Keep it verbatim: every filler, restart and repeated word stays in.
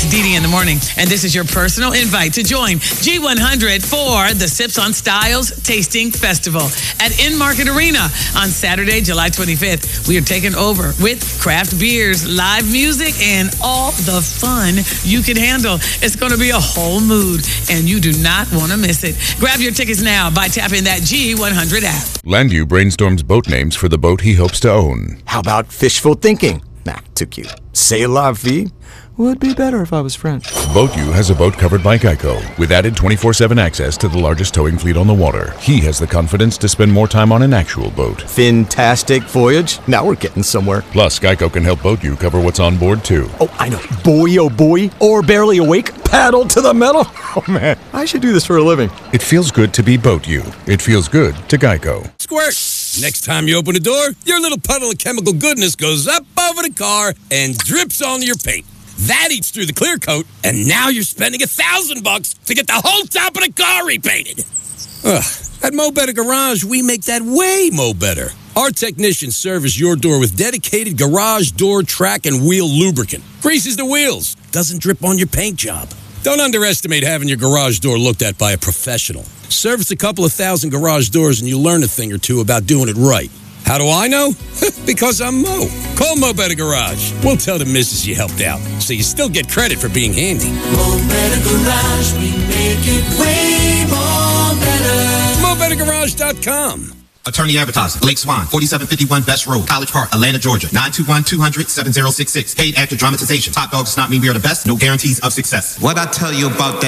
Dee Dee in the morning, and this is your personal invite to join G one hundred for the Sips on Styles Tasting Festival at In-Market Arena on Saturday, July twenty-fifth. We are taking over with craft beers, live music, and all the fun you can handle. It's going to be a whole mood, and you do not want to miss it. Grab your tickets now by tapping that G one hundred app. Landu brainstorms boat names for the boat he hopes to own. How about fishful thinking? Nah, too cute. C'est la vie? Would be better if I was French. BoatU has a boat covered by Geico with added twenty-four seven access to the largest towing fleet on the water. He has the confidence to spend more time on an actual boat. Fantastic voyage. Now we're getting somewhere. Plus, Geico can help BoatU cover what's on board, too. Oh, I know. Boy, oh boy. Or barely awake. Paddle to the metal. Oh, man. I should do this for a living. It feels good to be BoatU. It feels good to Geico. Squirt. Next time you open a door, your little puddle of chemical goodness goes up over the car and drips onto your paint. That eats through the clear coat, and now you're spending a thousand bucks to get the whole top of the car repainted. Ugh. At Mo Better Garage, we make that way mo better. Our technicians service your door with dedicated garage door track and wheel lubricant. Greases the wheels, doesn't drip on your paint job. Don't underestimate having your garage door looked at by a professional. Service a couple of thousand garage doors and you'll learn a thing or two about doing it right. How do I know? Because I'm Mo. Call Mo Better Garage. We'll tell the missus you helped out, so you still get credit for being handy. Mo Better Garage, we make it way more better. Mo Better Garage dot com. Attorney Advertising, Blake Swan, forty-seven fifty-one Best Road, College Park, Atlanta, Georgia, nine two one, two hundred, seven zero six six. Paid actor dramatization. Top dog does not mean we are the best. No guarantees of success. What I tell you about that